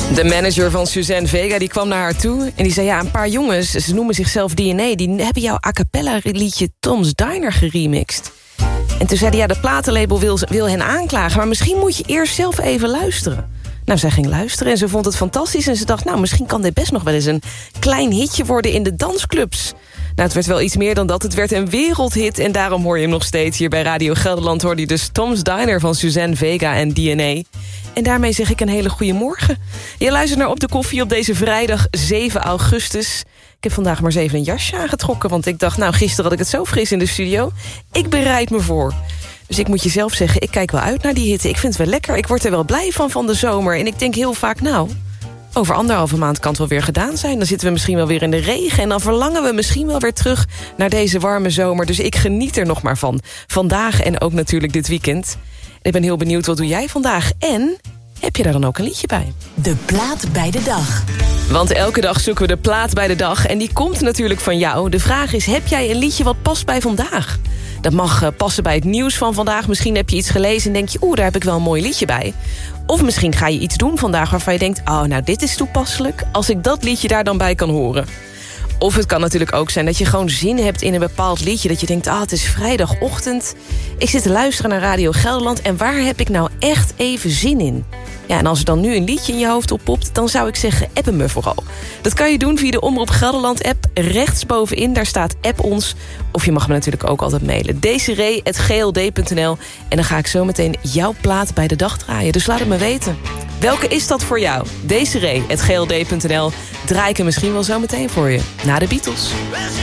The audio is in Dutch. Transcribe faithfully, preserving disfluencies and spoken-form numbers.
De manager van Suzanne Vega die kwam naar haar toe en die zei... ja, een paar jongens, ze noemen zichzelf D N A... die hebben jouw a cappella liedje Tom's Diner geremixed. En toen zei hij, ja, de platenlabel wil, wil hen aanklagen... maar misschien moet je eerst zelf even luisteren. Nou, zij ging luisteren en ze vond het fantastisch... en ze dacht, nou, misschien kan dit best nog wel eens een klein hitje worden in de dansclubs. Nou, het werd wel iets meer dan dat. Het werd een wereldhit en daarom hoor je hem nog steeds. Hier bij Radio Gelderland hoorde je dus Tom's Diner van Suzanne Vega en D N A. En daarmee zeg ik een hele goede morgen. Je luistert naar Op de Koffie op deze vrijdag zeven augustus. Ik heb vandaag maar eens even een jasje aangetrokken... want ik dacht, nou, gisteren had ik het zo fris in de studio. Ik bereid me voor. Dus ik moet je zelf zeggen, ik kijk wel uit naar die hitte. Ik vind het wel lekker, ik word er wel blij van van de zomer. En ik denk heel vaak, nou... over anderhalve maand kan het wel weer gedaan zijn. Dan zitten we misschien wel weer in de regen... en dan verlangen we misschien wel weer terug naar deze warme zomer. Dus ik geniet er nog maar van. Vandaag en ook natuurlijk dit weekend. Ik ben heel benieuwd, wat doe jij vandaag? En heb je daar dan ook een liedje bij? De plaat bij de dag. Want elke dag zoeken we de plaat bij de dag. En die komt natuurlijk van jou. De vraag is, heb jij een liedje wat past bij vandaag? Dat mag uh, passen bij het nieuws van vandaag. Misschien heb je iets gelezen en denk je... oeh, daar heb ik wel een mooi liedje bij. Of misschien ga je iets doen vandaag waarvan je denkt... oh, nou, dit is toepasselijk als ik dat liedje daar dan bij kan horen. Of het kan natuurlijk ook zijn dat je gewoon zin hebt in een bepaald liedje. Dat je denkt, ah, het is vrijdagochtend. Ik zit te luisteren naar Radio Gelderland... en waar heb ik nou echt even zin in? Ja, en als er dan nu een liedje in je hoofd oppopt... dan zou ik zeggen, app me vooral. Dat kan je doen via de Omroep Gelderland-app. Rechtsbovenin, daar staat app ons. Of je mag me natuurlijk ook altijd mailen. desiree at g l d punt n l. En dan ga ik zo meteen jouw plaat bij de dag draaien. Dus laat het me weten. Welke is dat voor jou? desiree at g l d punt n l. Draai ik hem misschien wel zo meteen voor je. Na de Beatles.